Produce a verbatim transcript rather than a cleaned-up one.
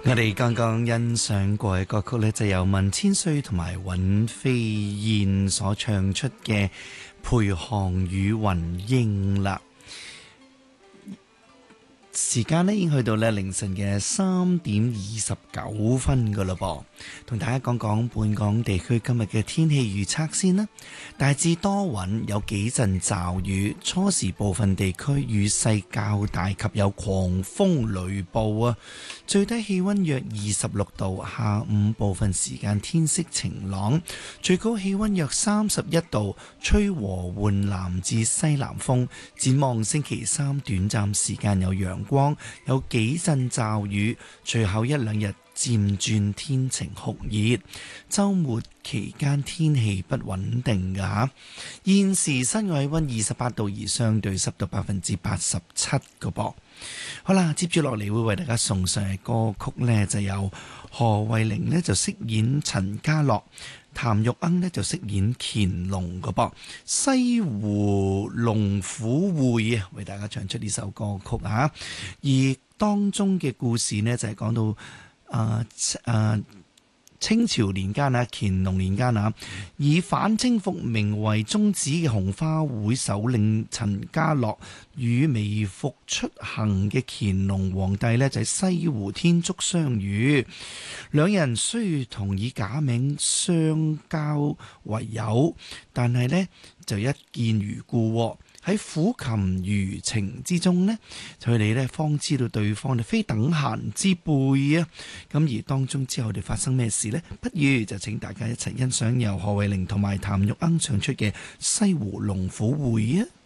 我哋剛剛欣賞過嘅歌曲呢，就由文千歲同埋尹飛燕所唱出嘅《陪航與雲英》啦。時間呢已經去到咧凌晨嘅三點二十九分噶啦噃，同大家講講本港地區今日嘅天氣預測先啦。大致多雲，有幾陣驟雨，初時部分地區雨勢較大及有狂風雷暴啊。最低氣溫約二十六度，下午部分時間天色晴朗，最高氣溫約三十一度，吹和緩南至西南風。展望星期三短暫時間有陽光，有幾陣驟雨，隨後一兩日漸轉天晴酷熱。週末期間天氣不穩定㗎吓。現時室外氣溫二十八度，而相對濕度百分之八十七個噃。好啦，接住落嚟會為大家送上嘅歌曲呢，就有何慧玲呢就飾演陳家樂，譚玉鶯呢就飾演乾隆個噃。西湖龍虎會啊，為大家唱出呢首歌曲啊。而當中嘅故事呢，就係講到啊啊清朝年間啊，乾隆年間啊，以反清復明為宗旨嘅紅花會首領陳家樂與微服出行嘅乾隆皇帝呢，就喺西湖天竺相遇，兩人雖同以假名相交為友，但係呢就一見如故。喺撫琴餘情之中呢，佢哋呢方知道對方呢非等閒之輩啊！咁而當中之後哋發生咩事呢？不如就請大家一齊欣賞由何慧玲同埋譚玉鶯唱出嘅《西湖龍虎會》啊！